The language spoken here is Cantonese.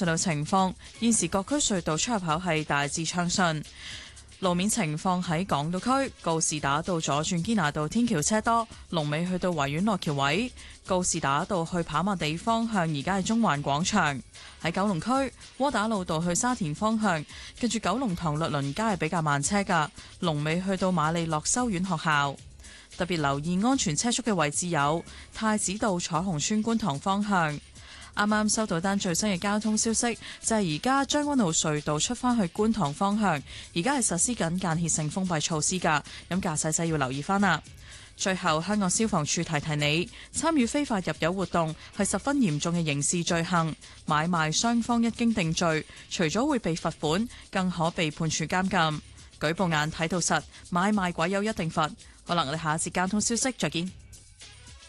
隧道情況，現時各區隧道出入口係大致暢順。路面情況喺港島區，告士打道左轉堅拿道天橋車多，龍尾去到維園落橋位。告士打道去跑馬地方向而家係中環廣場。喺九龍區，窩打老道去沙田方向，跟住九龍塘律倫街係比較慢車㗎，龍尾去到瑪利諾修院學校。特別留意安全車速嘅位置有太子道彩虹村觀塘方向。啱啱收到單最新嘅交通消息，就係而家將軍澳隧道出返去觀塘方向，而家係實施緊間歇性封閉措施㗎，咁駕駛者要留意返啦。最後，香港消防處提提你，參與非法入油活動係十分嚴重嘅刑事罪行，買賣雙方一經定罪，除咗會被罰款，更可被判處監禁。舉報眼睇到實，買賣鬼有一定罰。好啦，我哋下一節交通消息再見。